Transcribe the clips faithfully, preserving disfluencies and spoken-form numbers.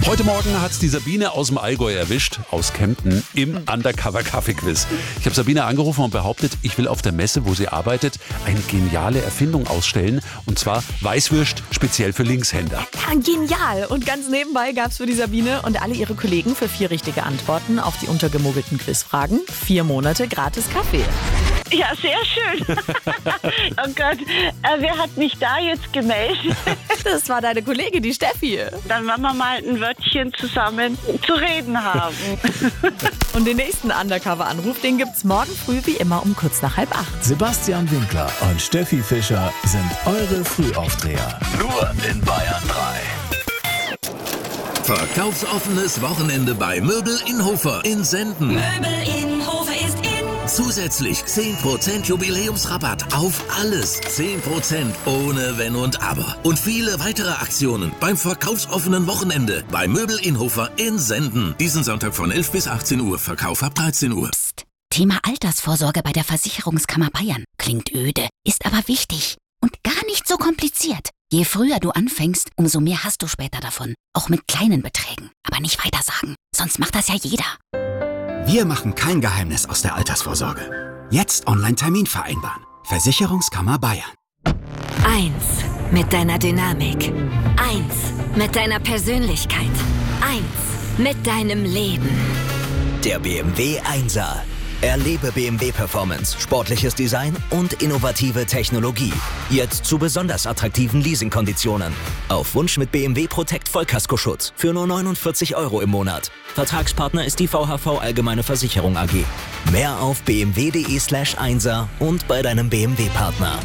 Heute Morgen hat es die Sabine aus dem Allgäu erwischt, aus Kempten, im Undercover-Kaffee-Quiz. Ich habe Sabine angerufen und behauptet, ich will auf der Messe, wo sie arbeitet, eine geniale Erfindung ausstellen. Und zwar Weißwürst, speziell für Linkshänder. Ja, genial. Und ganz nebenbei gab es für die Sabine und alle ihre Kollegen für vier richtige Antworten auf die untergemogelten Quizfragen vier Monate gratis Kaffee. Ja, sehr schön. Oh Gott, äh, wer hat mich da jetzt gemeldet? Das war deine Kollegin, die Steffi. Dann werden wir mal ein Wörtchen zusammen zu reden haben. Und den nächsten Undercover-Anruf, den gibt's morgen früh wie immer um kurz nach halb acht. Sebastian Winkler und Steffi Fischer sind eure Frühaufdreher. Nur in Bayern drei. Verkaufsoffenes Wochenende bei Möbel in Hofer in Senden. Möbel in Hofer ist in. Zusätzlich zehn Prozent Jubiläumsrabatt auf alles. zehn Prozent ohne Wenn und Aber. Und viele weitere Aktionen beim verkaufsoffenen Wochenende bei Möbel in Hofer in Senden. Diesen Sonntag von elf bis achtzehn Uhr. Verkauf ab dreizehn Uhr. Psst. Thema Altersvorsorge bei der Versicherungskammer Bayern. Klingt öde, ist aber wichtig. Und gar nicht so kompliziert. Je früher du anfängst, umso mehr hast du später davon. Auch mit kleinen Beträgen. Aber nicht weiter sagen, sonst macht das ja jeder. Wir machen kein Geheimnis aus der Altersvorsorge. Jetzt Online-Termin vereinbaren. Versicherungskammer Bayern. Eins mit deiner Dynamik. Eins mit deiner Persönlichkeit. Eins mit deinem Leben. Der B M W Einser. Erlebe B M W Performance, sportliches Design und innovative Technologie. Jetzt zu besonders attraktiven Leasingkonditionen. Auf Wunsch mit B M W Protect Vollkaskoschutz für nur neunundvierzig Euro im Monat. Vertragspartner ist die V H V Allgemeine Versicherung A G. Mehr auf bmw.de slash Einser und bei deinem B M W-Partner.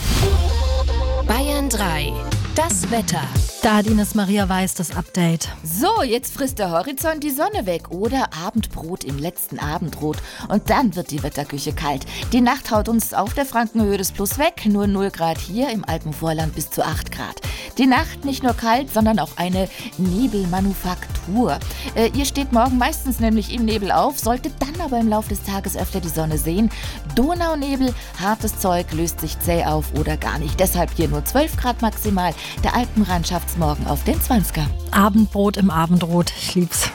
Bayern drei. Das Wetter. Da hat Ines Maria Weiß das Update. So, jetzt frisst der Horizont die Sonne weg oder Abendbrot im letzten Abendrot. Und dann wird die Wetterküche kalt. Die Nacht haut uns auf der Frankenhöhe des Plus weg. Nur null Grad hier, im Alpenvorland bis zu acht Grad. Die Nacht nicht nur kalt, sondern auch eine Nebelmanufaktur. Äh, ihr steht morgen meistens nämlich im Nebel auf, solltet dann aber im Laufe des Tages öfter die Sonne sehen. Donaunebel, hartes Zeug, löst sich zäh auf oder gar nicht. Deshalb hier nur zwölf Grad maximal. Der Alpenrand schafft's morgen auf den zwanziger. Abendbrot im Abendrot, ich lieb's.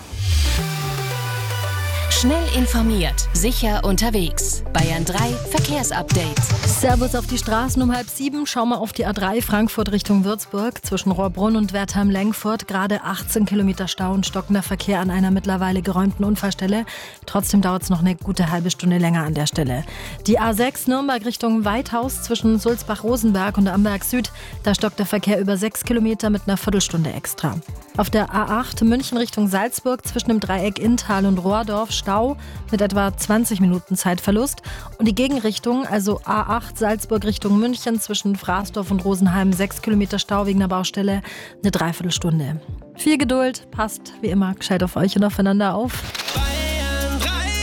Schnell informiert, sicher unterwegs. Bayern drei Verkehrsupdate. Servus auf die Straßen um halb sieben. Schau mal auf die A drei Frankfurt Richtung Würzburg. Zwischen Rohrbrunn und Wertheim-Lengfurt gerade achtzehn Kilometer Stau und stockender Verkehr an einer mittlerweile geräumten Unfallstelle. Trotzdem dauert es noch eine gute halbe Stunde länger an der Stelle. Die A sechs Nürnberg Richtung Weithaus zwischen Sulzbach-Rosenberg und Amberg Süd. Da stockt der Verkehr über sechs Kilometer mit einer Viertelstunde extra. Auf der A acht München Richtung Salzburg zwischen dem Dreieck Inntal und Rohrdorf Stau mit etwa zwanzig Minuten Zeitverlust. Und die Gegenrichtung, also A acht Salzburg Richtung München zwischen Fraßdorf und Rosenheim, sechs Kilometer Stau wegen der Baustelle, eine Dreiviertelstunde. Viel Geduld, passt wie immer gescheit auf euch und aufeinander auf.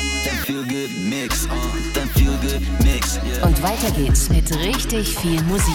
Und weiter geht's mit richtig viel Musik.